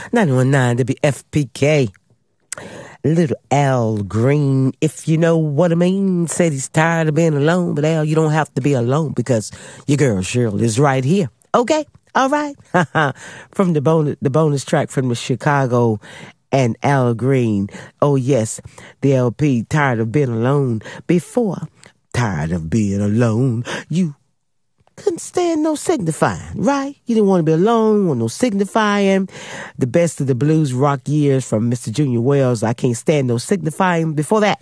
919 WFPK. Little Al Green, if you know what I mean, said he's tired of being alone. But Al, you don't have to be alone because your girl Cheryl is right here. Okay, all right. From the bonus track from the Chicago and Al Green. Oh yes, the LP, Tired of Being Alone. Before, Tired of Being Alone, you couldn't stand no signifying, right? You didn't want to be alone, want no signifying. The best of the blues rock years from Mr. Junior Wells, I Can't Stand No Signifying. Before that,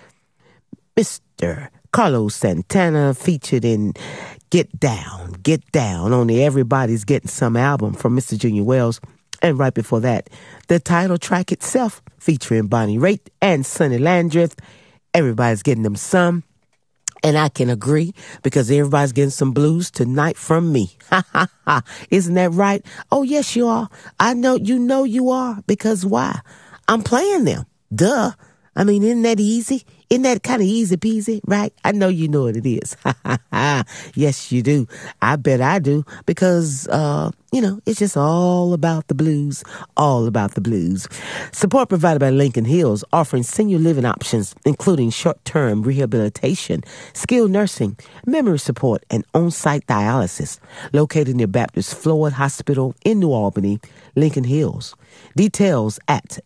Mr. Carlos Santana featured in Get Down, on the Everybody's Getting Some album from Mr. Junior Wells. And right before that, the title track itself featuring Bonnie Raitt and Sonny Landreth, Everybody's Getting Them Some. And I can agree because everybody's getting some blues tonight from me. Isn't that right? Oh, yes, you are. I know you are. Because why? I'm playing them. Duh. I mean, isn't that easy? Isn't that kind of easy peasy, right? I know you know what it is. Yes, you do. I bet I do because, it's just all about the blues, Support provided by Lincoln Hills, offering senior living options, including short-term rehabilitation, skilled nursing, memory support, and on-site dialysis. Located near Baptist Floyd Hospital in New Albany, Lincoln Hills. Details at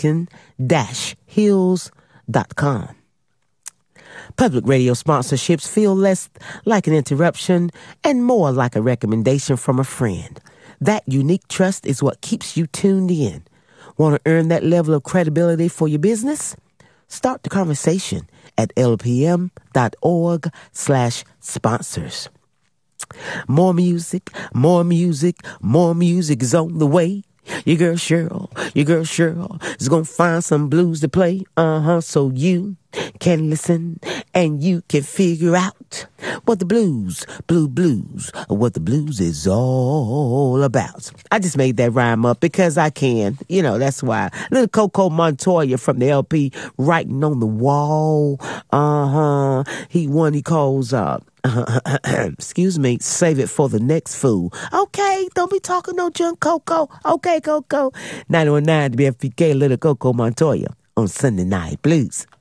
lincoln-hills.com. Public radio sponsorships feel less like an interruption and more like a recommendation from a friend. That unique trust is what keeps you tuned in. Want to earn that level of credibility for your business? Start the conversation at lpm.org/sponsors. More music is on the way. Your girl Cheryl is gonna find some blues to play, so you can listen and you can figure out what the blues is all about. I just made that rhyme up because I can, that's why. Little Coco Montoya from the LP, Writing on the Wall. He calls excuse me, Save It for the Next Fool. Okay, don't be talking no junk, Coco. Okay, Coco. 919 WFPK, Little Coco Montoya on Sunday Night Blues.